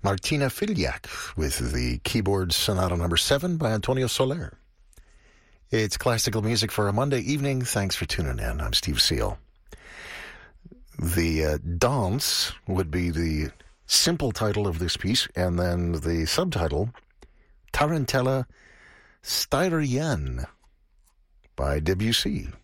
Martina Filiak with the keyboard Sonata number 7 by Antonio Soler. It's classical music for a Monday evening. Thanks for tuning in. I'm Steve Seal. The Dance would be the simple title of this piece, and then the subtitle, Tarantella Styrian by Debussy.